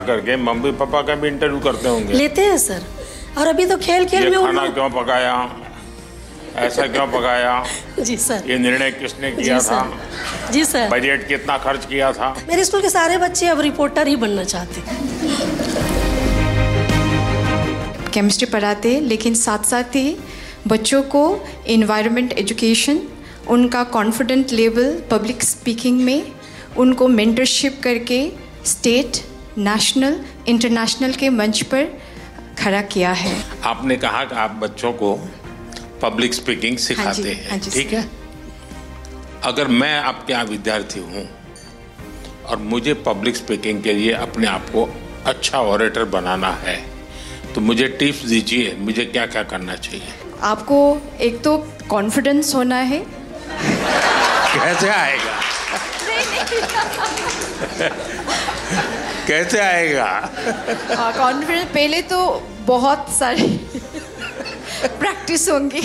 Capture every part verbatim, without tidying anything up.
करके mummy papa का भी इंटरव्यू करते होंगे। लेते हैं सर। और अभी तो खेल खेल में खाना क्यों पकाया, ऐसा क्यों पकाया, जी सर, ये निर्णय किसने किया जी था, जी सर, बजट कितना खर्च किया था। मेरे स्कूल के सारे बच्चे अब रिपोर्टर ही बनना चाहते हैं। केमिस्ट्री पढ़ाते, लेकिन साथ साथ ही बच्चों को इन्वायरमेंट एजुकेशन, उनका कॉन्फिडेंट लेवल पब्लिक स्पीकिंग में, उनको मेंटरशिप करके स्टेट, नेशनल, इंटरनेशनल के मंच पर खड़ा किया है। आपने कहा कि आप बच्चों को पब्लिक स्पीकिंग सिखाते हैं, हाँ ठीक है। अगर मैं आपके यहाँ विद्यार्थी हूँ और मुझे पब्लिक स्पीकिंग के लिए अपने आप को अच्छा ऑरेटर बनाना है, तो मुझे टिप्स दीजिए, मुझे क्या क्या करना चाहिए। आपको एक तो कॉन्फिडेंस होना है। कैसे आएगा? कैसे आएगा? कॉन्फिडेंस पहले तो बहुत सारी प्रैक्टिस होंगी।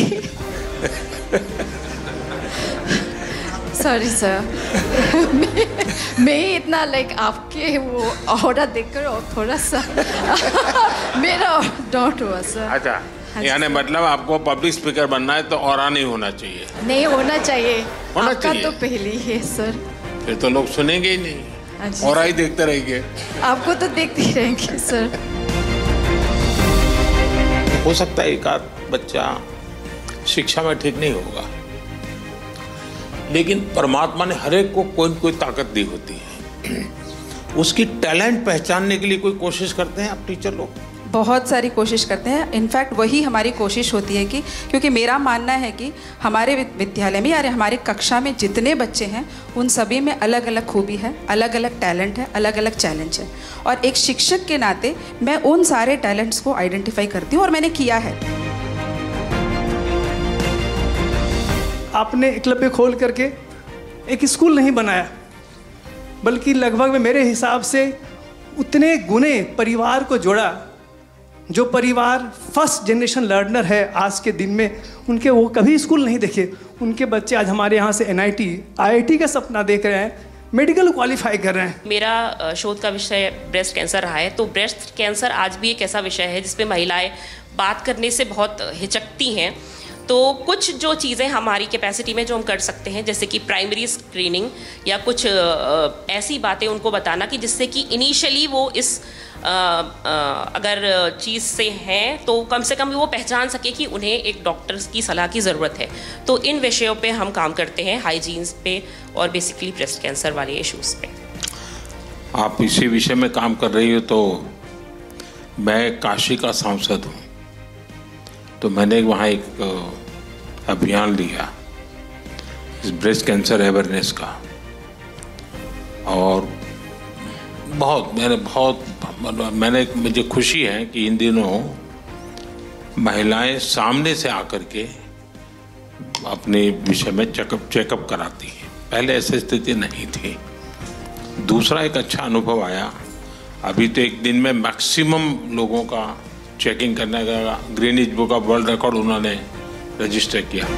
सॉरी सर, मैं, मैं इतना लाइक आपके वो ऑरा देखकर और थोड़ा सा मेरा डाउट हुआ सर। अच्छा, यानी मतलब आपको पब्लिक स्पीकर बनना है तो ऑरा नहीं होना चाहिए। नहीं होना चाहिए, होना आपका चाहिए। तो पहले ही है सर। फिर तो लोग सुनेंगे ही नहीं, ऑरा ही देखते रहेंगे। आपको तो देखते ही रहेंगे सर। हो सकता है एक आध बच्चा शिक्षा में ठीक नहीं होगा, लेकिन परमात्मा ने हर एक को कोई न कोई ताकत दी होती है। उसकी टैलेंट पहचानने के लिए कोई कोशिश करते हैं आप टीचर लोग? बहुत सारी कोशिश करते हैं। इनफैक्ट वही हमारी कोशिश होती है कि क्योंकि मेरा मानना है कि हमारे विद्यालय में या हमारे कक्षा में जितने बच्चे हैं उन सभी में अलग अलग खूबी है, अलग अलग टैलेंट है, अलग अलग चैलेंज है, और एक शिक्षक के नाते मैं उन सारे टैलेंट्स को आइडेंटिफाई करती हूँ और मैंने किया है। आपने एकलव्य खोल करके एक स्कूल नहीं बनाया, बल्कि लगभग में मेरे हिसाब से उतने गुने परिवार को जोड़ा। जो परिवार फर्स्ट जनरेशन लर्नर है आज के दिन में, उनके वो कभी स्कूल नहीं देखे, उनके बच्चे आज हमारे यहाँ से N I T, I I T का सपना देख रहे हैं, मेडिकल क्वालिफाई कर रहे हैं। मेरा शोध का विषय ब्रेस्ट कैंसर रहा है, तो ब्रेस्ट कैंसर आज भी एक ऐसा विषय है जिस पे महिलाएं बात करने से बहुत हिचकती हैं। तो कुछ जो चीज़ें हमारी कैपेसिटी में जो हम कर सकते हैं, जैसे कि प्राइमरी स्क्रीनिंग या कुछ ऐसी बातें उनको बताना कि जिससे कि इनिशियली वो इस आ, आ, अगर चीज़ से हैं तो कम से कम वो पहचान सके कि उन्हें एक डॉक्टर की सलाह की ज़रूरत है। तो इन विषयों पे हम काम करते हैं, हाइजीन्स पे और बेसिकली ब्रेस्ट कैंसर वाले इश्यूज़ पे। आप इसी विषय में काम कर रही हो, तो मैं काशी का सांसद हूँ, तो मैंने वहाँ एक अभियान लिया इस ब्रेस्ट कैंसर अवेयरनेस का, और बहुत मैंने बहुत मैंने मुझे खुशी है कि इन दिनों महिलाएं सामने से आकर के अपने विषय में चेकअप चेकअप कराती हैं। पहले ऐसी स्थिति नहीं थी। दूसरा एक अच्छा अनुभव आया, अभी तो एक दिन में मैक्सिमम लोगों का चेकिंग करने का Greenwich book of world record उन्होंने रजिस्टर किया।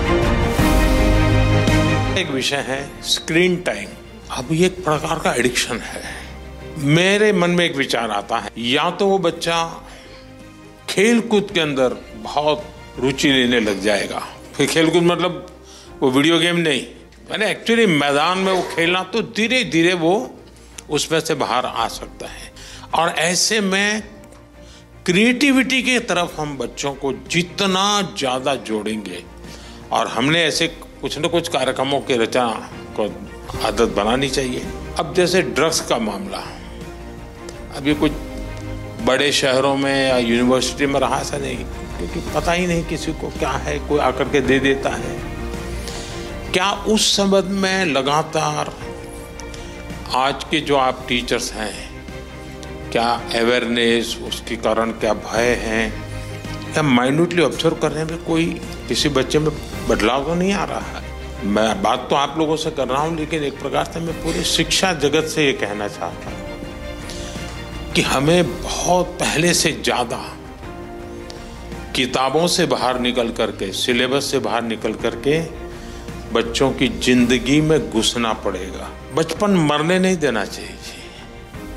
एक विषय है स्क्रीन टाइम। अब ये एक प्रकार का एडिक्शन है। मेरे मन में एक विचार आता है, या तो वो बच्चा खेल कूद के अंदर बहुत रुचि लेने लग जाएगा, फिर खेल कूद मतलब वो वीडियो गेम नहीं, मैंने एक्चुअली मैदान में वो खेलना, तो धीरे धीरे वो उसमें से बाहर आ सकता है। और ऐसे में क्रिएटिविटी की तरफ हम बच्चों को जितना ज़्यादा जोड़ेंगे, और हमने ऐसे कुछ न कुछ कार्यक्रमों के रचना को आदत बनानी चाहिए। अब जैसे ड्रग्स का मामला, अभी कुछ बड़े शहरों में या यूनिवर्सिटी में रहा ऐसा नहीं, क्योंकि पता ही नहीं किसी को क्या है, कोई आकर के दे देता है। क्या उस संबंध में लगातार आज के जो आप टीचर्स हैं, क्या अवेयरनेस, उसके कारण क्या भय हैं, या माइन्यूटली ऑब्जर्व करने में कोई किसी बच्चे में बदलाव तो नहीं आ रहा है? मैं बात तो आप लोगों से कर रहा हूँ, लेकिन एक प्रकार से मैं पूरे शिक्षा जगत से ये कहना चाहता हूँ कि हमें बहुत पहले से ज़्यादा किताबों से बाहर निकल करके, सिलेबस से बाहर निकल करके बच्चों की जिंदगी में घुसना पड़ेगा। बचपन मरने नहीं देना चाहिए।